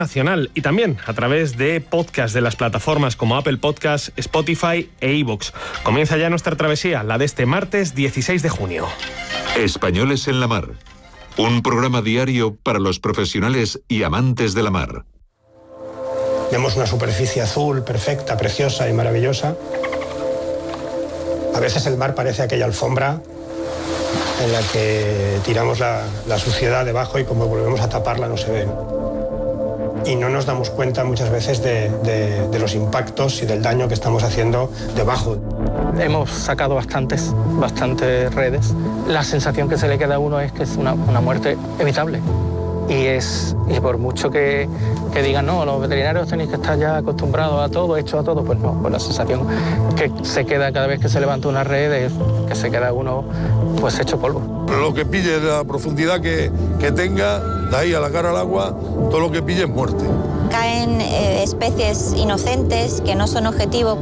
nacional y también a través de podcast de las plataformas como Apple Podcasts, Spotify e iVoox. Comienza ya nuestra travesía, la de este martes 16 de junio. Españoles en la mar. Un programa diario para los profesionales y amantes de la mar. Vemos una superficie azul, perfecta, preciosa y maravillosa. A veces el mar parece aquella alfombra en la que tiramos la suciedad debajo y como volvemos a taparla no se ve. Y no nos damos cuenta muchas veces de los impactos y del daño que estamos haciendo debajo. Hemos sacado bastantes redes. La sensación que se le queda a uno es que es una muerte evitable. Y por mucho que digan, no, los veterinarios tenéis que estar ya acostumbrados a todo, hechos a todo, pues no, pues la sensación que se queda cada vez que se levanta una red es que se queda uno pues hecho polvo. Lo que pille, la profundidad que tenga, de ahí a la cara al agua, todo lo que pille es muerte. Caen especies inocentes que no son objetivo.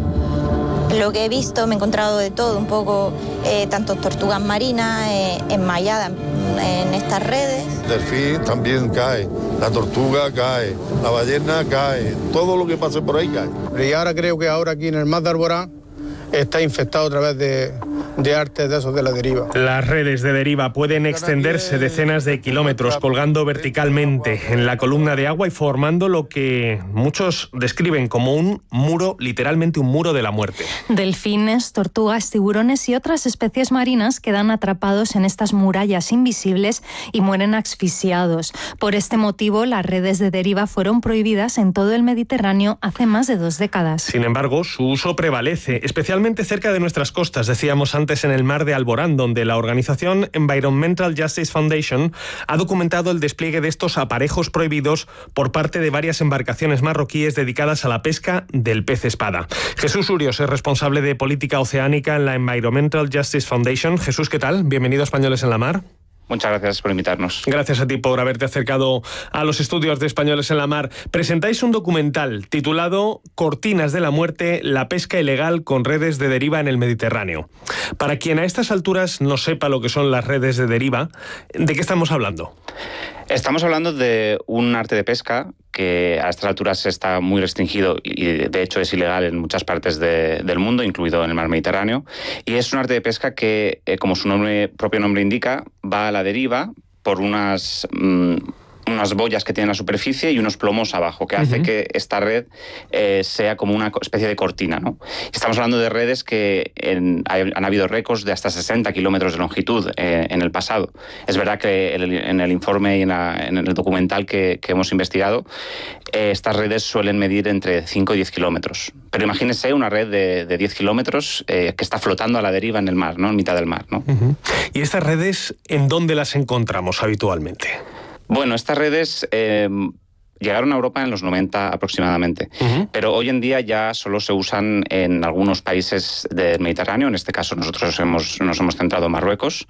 Lo que he visto, me he encontrado de todo, un poco, tanto tortugas marinas enmalladas en estas redes. Delfín también cae, la tortuga cae, la ballena cae, todo lo que pase por ahí cae. Y ahora creo que aquí en el mar de Alborán está infectado a través de artes de esos de la deriva. Las redes de deriva pueden extenderse decenas de kilómetros colgando verticalmente en la columna de agua y formando lo que muchos describen como un muro, literalmente un muro de la muerte. Delfines, tortugas, tiburones y otras especies marinas quedan atrapados en estas murallas invisibles y mueren asfixiados. Por este motivo, las redes de deriva fueron prohibidas en todo el Mediterráneo hace más de 2 décadas. Sin embargo, su uso prevalece, especialmente cerca de nuestras costas, decíamos antes, en el mar de Alborán, donde la organización Environmental Justice Foundation ha documentado el despliegue de estos aparejos prohibidos por parte de varias embarcaciones marroquíes dedicadas a la pesca del pez espada. Jesús Urios es responsable de política oceánica en la Environmental Justice Foundation. Jesús, ¿qué tal? Bienvenido a Españoles en la Mar. Muchas gracias por invitarnos. Gracias a ti por haberte acercado a los estudios de Españoles en la Mar. Presentáis un documental titulado Cortinas de la muerte, la pesca ilegal con redes de deriva en el Mediterráneo. Para quien a estas alturas no sepa lo que son las redes de deriva, ¿de qué estamos hablando? Estamos hablando de un arte de pesca que a estas alturas está muy restringido y de hecho es ilegal en muchas partes del mundo, incluido en el mar Mediterráneo. Y es un arte de pesca que, como su propio nombre indica, va a la deriva por unas boyas que tienen en la superficie y unos plomos abajo, que hace que esta red sea como una especie de cortina, ¿no? Estamos hablando de redes que han habido récords de hasta 60 kilómetros de longitud en el pasado. Es verdad que en el informe y en el documental que hemos investigado, estas redes suelen medir entre 5 y 10 kilómetros. Pero imagínense una red de 10 kilómetros que está flotando a la deriva en el mar, ¿no? En mitad del mar, ¿no? ¿Y estas redes en dónde las encontramos habitualmente? Bueno, estas redes llegaron a Europa en los 90 aproximadamente, pero hoy en día ya solo se usan en algunos países del Mediterráneo. En este caso nosotros nos hemos centrado en Marruecos,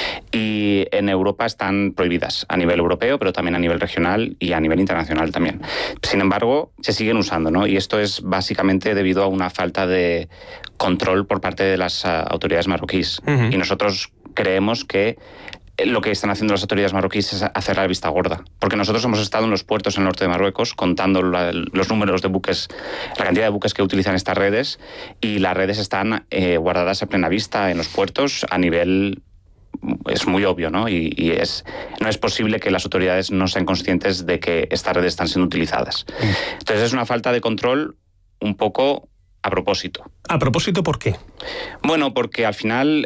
y en Europa están prohibidas a nivel europeo, pero también a nivel regional y a nivel internacional también. Sin embargo, se siguen usando, ¿no? Y esto es básicamente debido a una falta de control por parte de las autoridades marroquíes. Y nosotros creemos que lo que están haciendo las autoridades marroquíes es hacer la vista gorda, porque nosotros hemos estado en los puertos en el norte de Marruecos contando los números de buques, la cantidad de buques que utilizan estas redes, y las redes están guardadas a plena vista en los puertos a nivel... Es muy obvio, ¿no? Y no es posible que las autoridades no sean conscientes de que estas redes están siendo utilizadas. Entonces es una falta de control un poco a propósito. ¿A propósito por qué? Bueno, porque al final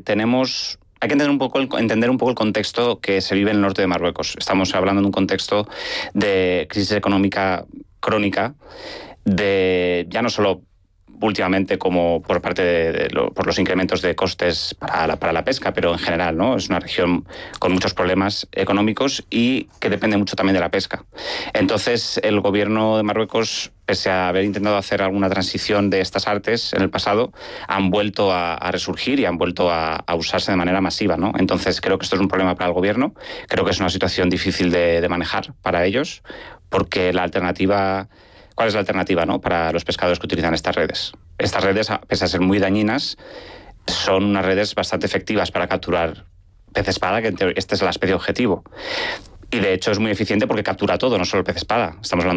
hay que entender un poco el contexto que se vive en el norte de Marruecos. Estamos hablando de un contexto de crisis económica crónica, ya no solo últimamente como por parte por los incrementos de costes para la pesca, pero en general, ¿no? Es una región con muchos problemas económicos y que depende mucho también de la pesca. Entonces, el gobierno de Marruecos, pese a haber intentado hacer alguna transición de estas artes en el pasado, han vuelto a resurgir y han vuelto a usarse de manera masiva, ¿no? Entonces, creo que esto es un problema para el gobierno, creo que es una situación difícil de manejar para ellos, porque la alternativa... ¿Cuál es la alternativa, ¿no?, para los pescadores que utilizan estas redes? Estas redes, pese a ser muy dañinas, son unas redes bastante efectivas para capturar pez espada, que esta es la especie objetivo. Y de hecho es muy eficiente porque captura todo, no solo el pez espada. Estamos hablando